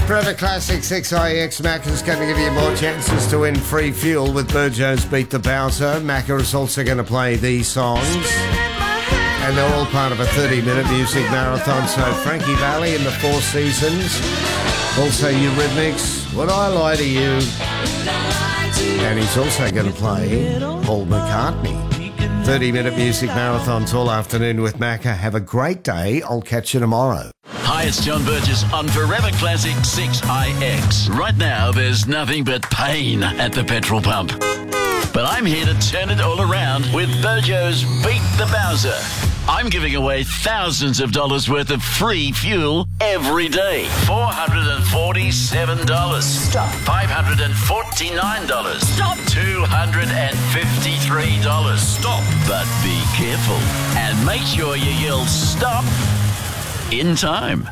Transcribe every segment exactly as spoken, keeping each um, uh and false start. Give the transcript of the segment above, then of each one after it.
Forever Classic six I X. Macca's going to give you more chances to win free fuel with Burjo's Beat the Bowser. Macca is also going to play these songs. And they're all part of a thirty-minute music marathon. So Frankie Valli in the Four Seasons. Also Eurythmics, Would I Lie to You? And he's also going to play Paul McCartney. thirty-minute music marathons all afternoon with Macca. Have a great day. I'll catch you tomorrow. Hi, it's John Burgess on Forever Classic six I X. Right now, there's nothing but pain at the petrol pump. But I'm here to turn it all around with Burjo's Beat the Bowser. I'm giving away thousands of dollars worth of free fuel every day. four hundred forty-seven dollars. Stop. five hundred forty-nine dollars. Stop. two hundred fifty-three dollars. Stop. But be careful and make sure you yell stop in time.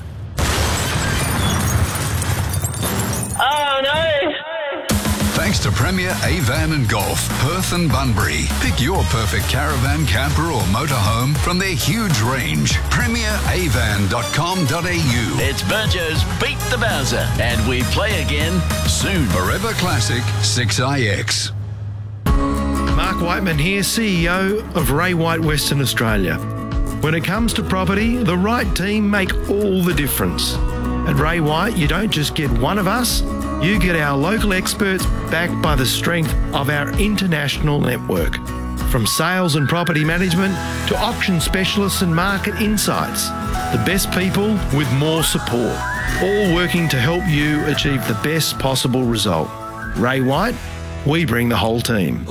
Oh, no. Thanks to Premier A-Van and Golf, Perth and Bunbury. Pick your perfect caravan, camper or motorhome from their huge range. premier a van dot com dot a u. It's Burjo's Beat the Bowser, and we play again soon. Forever Classic six I X. Mark Whiteman here, C E O of Ray White Western Australia. When it comes to property, the right team make all the difference. At Ray White, you don't just get one of us, you get our local experts backed by the strength of our international network. From sales and property management to auction specialists and market insights, the best people with more support, all working to help you achieve the best possible result. Ray White, we bring the whole team.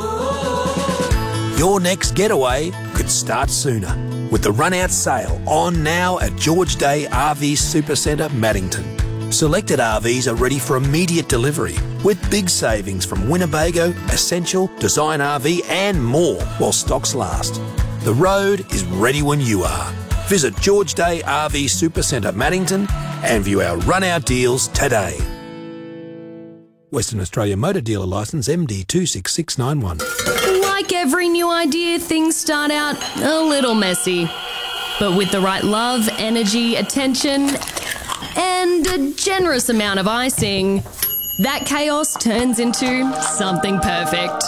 Your next getaway could start sooner with the run-out sale on now at George Day R V Supercentre, Maddington. Selected R Vs are ready for immediate delivery with big savings from Winnebago, Essential, Design R V and more while stocks last. The road is ready when you are. Visit George Day R V Supercentre, Maddington and view our run-out deals today. Western Australia Motor Dealer Licence M D two six six nine one. Like every new idea, things start out a little messy. But with the right love, energy, attention, and a generous amount of icing, that chaos turns into something perfect.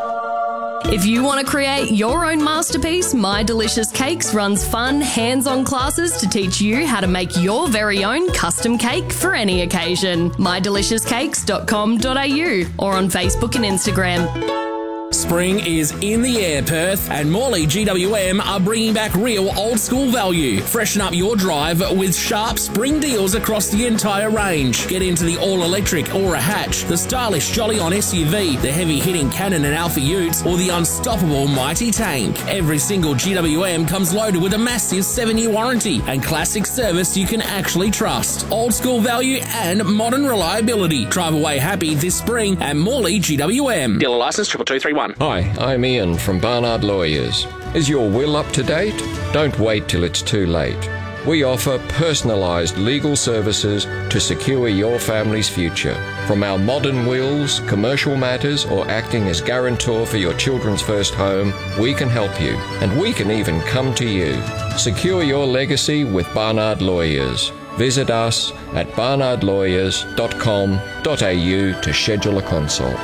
If you want to create your own masterpiece, My Delicious Cakes runs fun, hands-on classes to teach you how to make your very own custom cake for any occasion. my delicious cakes dot com dot a u or on Facebook and Instagram. Spring is in the air, Perth, and Morley G W M are bringing back real old-school value. Freshen up your drive with sharp spring deals across the entire range. Get into the all-electric Aura Hatch, the stylish Jolly-On S U V, the heavy-hitting Cannon and Alpha Utes, or the unstoppable Mighty Tank. Every single G W M comes loaded with a massive seven-year warranty and classic service you can actually trust. Old-school value and modern reliability. Drive away happy this spring at Morley G W M. Dealer license triple two three one. Hi, I'm Ian from Barnard Lawyers. Is your will up to date? Don't wait till it's too late. We offer personalised legal services to secure your family's future. From our modern wills, commercial matters, or acting as guarantor for your children's first home, we can help you. And we can even come to you. Secure your legacy with Barnard Lawyers. Visit us at barnard lawyers dot com dot a u to schedule a consult.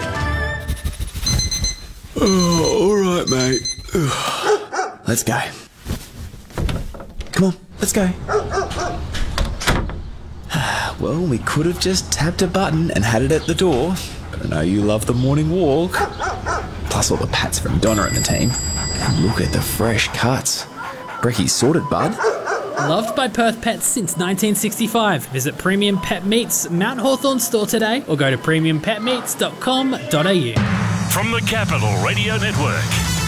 Oh, all right, mate. Let's go. Come on, let's go. Well, we could have just tapped a button and had it at the door. But I know you love the morning walk. Plus all the pats from Donna and the team. And look at the fresh cuts. Brecky's sorted, bud. Loved by Perth Pets since nineteen sixty-five. Visit Premium Pet Meats Mount Hawthorn store today or go to premium pet meats dot com dot a u. From the Capital Radio Network,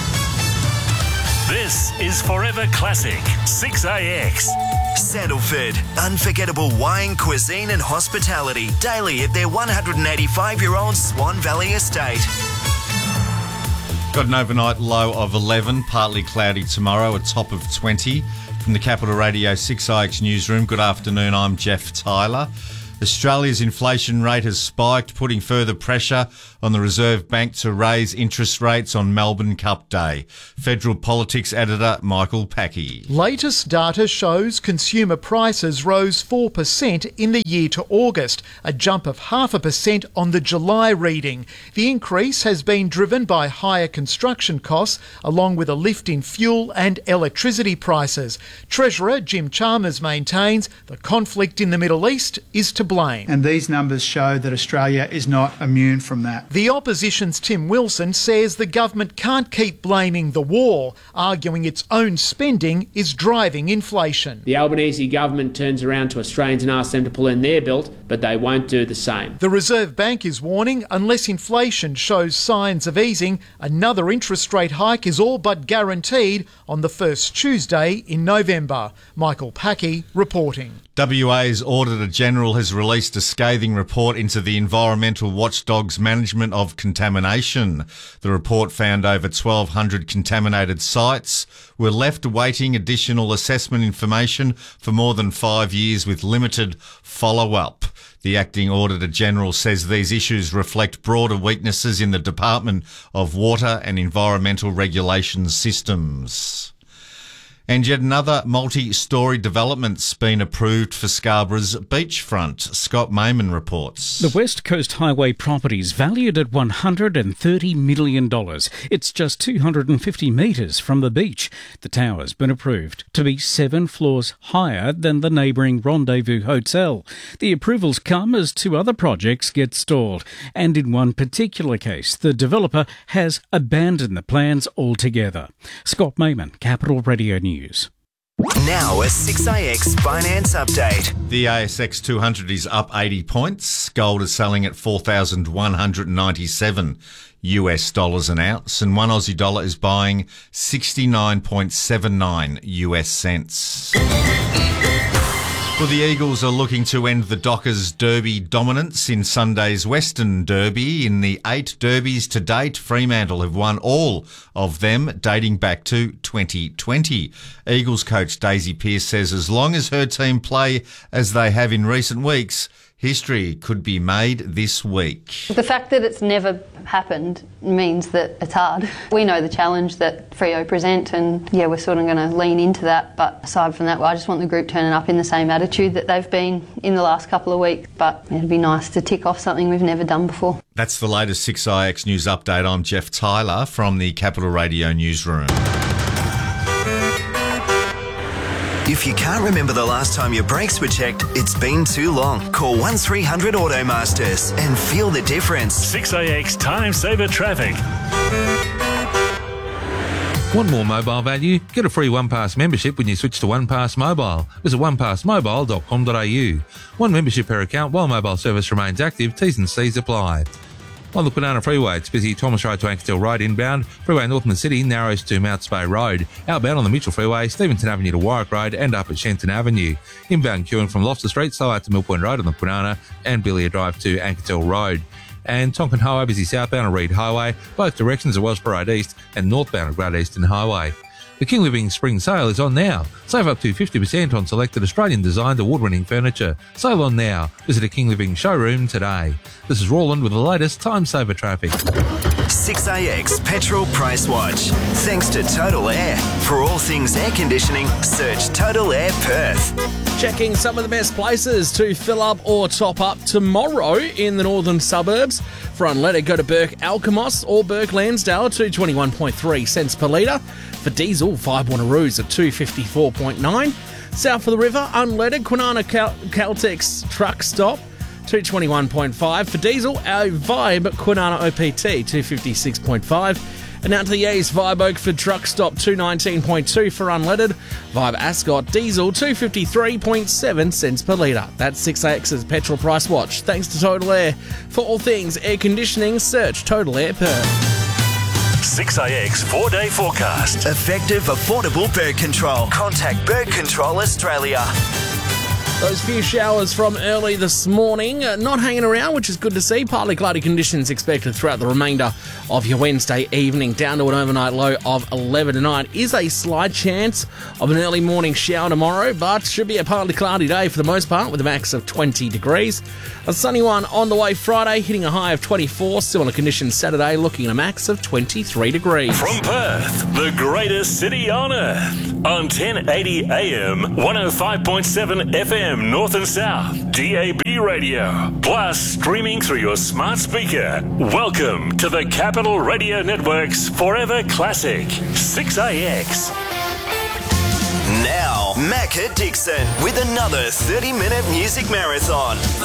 this is Forever Classic six A X. Sandalford, unforgettable wine, cuisine and hospitality daily at their one hundred eighty-five-year-old Swan Valley estate. Got an overnight low of eleven, partly cloudy tomorrow, a top of twenty. From the Capital Radio six I X newsroom, good afternoon, I'm Jeff Tyler. Australia's inflation rate has spiked, putting further pressure on the Reserve Bank to raise interest rates on Melbourne Cup Day. Federal Politics editor Michael Packy. Latest data shows consumer prices rose four percent in the year to August, a jump of half a percent on the July reading. The increase has been driven by higher construction costs, along with a lift in fuel and electricity prices. Treasurer Jim Chalmers maintains the conflict in the Middle East is to blame. And these numbers show that Australia is not immune from that. The opposition's Tim Wilson says the government can't keep blaming the war, arguing its own spending is driving inflation. The Albanese government turns around to Australians and asks them to pull in their belt, but they won't do the same. The Reserve Bank is warning unless inflation shows signs of easing, another interest rate hike is all but guaranteed on the first Tuesday in November. Michael Packy reporting. W A's Auditor General has released a scathing report into the environmental watchdog's management of contamination. The report found over twelve hundred contaminated sites were left awaiting additional assessment information for more than five years with limited follow-up. The Acting Auditor General says these issues reflect broader weaknesses in the Department of Water and Environmental Regulation systems. And yet another multi-storey development's been approved for Scarborough's beachfront. Scott Mayman reports. The West Coast Highway property's valued at one hundred thirty million dollars. It's just two hundred fifty metres from the beach. The tower's been approved to be seven floors higher than the neighbouring Rendezvous Hotel. The approvals come as two other projects get stalled. And in one particular case, the developer has abandoned the plans altogether. Scott Mayman, Capital Radio News. Now a six A X finance update. The A S X two hundred is up eighty points. Gold is selling at four thousand one hundred ninety-seven U S dollars an ounce, and one Aussie dollar is buying sixty-nine point seven nine U S cents. Well, the Eagles are looking to end the Dockers Derby dominance in Sunday's Western Derby. In the eight derbies to date, Fremantle have won all of them, dating back to twenty twenty. Eagles coach Daisy Pearce says as long as her team play as they have in recent weeks, history could be made this week. The fact that it's never happened means that it's hard. We know the challenge that Freo present, and yeah, we're sort of going to lean into that. But aside from that, I just want the group turning up in the same attitude that they've been in the last couple of weeks. But it'd be nice to tick off something we've never done before. That's the latest six I X News update. I'm Jeff Tyler from the Capital Radio newsroom. If you can't remember the last time your brakes were checked, it's been too long. Call one three hundred Automasters and feel the difference. six A X Time Saver Traffic. Want more mobile value? Get a free OnePass membership when you switch to OnePass Mobile. Visit one pass mobile dot com dot a u. One membership per account while mobile service remains active. T's and C's apply. On the Kwinana Freeway, it's busy Thomas Road to Ankertel Road inbound, Freeway Northman City narrows to Mounts Bay Road, outbound on the Mitchell Freeway, Stevenson Avenue to Warwick Road and up at Shenton Avenue. Inbound queuing from Loftus Street, slow out to Mill Point Road on the Kwinana and Billia Drive to Ankertel Road. And Tonkin Highway busy southbound on Reed Highway, both directions at Wellsborough Road East and northbound at Great Eastern Highway. The King Living Spring Sale is on now. Save up to fifty percent on selected Australian-designed award-winning furniture. Sale on now. Visit a King Living showroom today. This is Roland with the latest Time Saver traffic. six A X Petrol Price Watch. Thanks to Total Air. For all things air conditioning, search Total Air Perth. Checking some of the best places to fill up or top up tomorrow in the northern suburbs. For unleaded, go to Burke Alkimos or Burke Lansdale, two twenty-one point three cents per litre. For diesel, five Wannaroos at two fifty-four point nine. South of the river, unleaded, Kwinana Cal- Caltex truck stop, two twenty-one point five. For diesel, our Vibe Kwinana O P T, two fifty-six point five. And out to the east, Vibe Oakford truck stop, two nineteen point two for unleaded. Vibe Ascot diesel, two fifty-three point seven cents per litre. That's six A X's Petrol Price Watch. Thanks to Total Air. For all things air conditioning, search Total Air Perth. six A X four-day forecast. Effective, affordable bird control. Contact Bird Control Australia. Those few showers from early this morning, uh, not hanging around, which is good to see. Partly cloudy conditions expected throughout the remainder of your Wednesday evening, down to an overnight low of eleven tonight. Is a slight chance of an early morning shower tomorrow, but should be a partly cloudy day for the most part, with a max of twenty degrees. A sunny one on the way Friday, hitting a high of twenty-four. Similar conditions Saturday, looking at a max of twenty-three degrees. From Perth, the greatest city on earth, on ten eighty A M, one oh five point seven F M. North and South, D A B radio, plus streaming through your smart speaker. Welcome to the Capital Radio Network's Forever Classic, six A X. Now, Macca Dixon with another thirty minute music marathon.